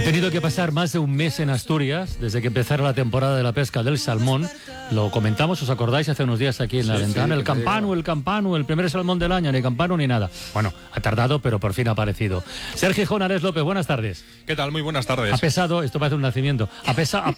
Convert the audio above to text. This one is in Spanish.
tenido que pasar más de un mes en Asturias, desde que empezara la temporada de la pesca del salmón. Lo comentamos, ¿os acordáis? Hace unos días aquí en la ventana. El campano, el primer salmón del año, ni campano ni nada. Bueno, ha tardado, pero por fin ha aparecido. Sergio Jonares López, buenas tardes. ¿Qué tal? Muy buenas tardes. Ha pesado, esto parece un nacimiento, ha pesado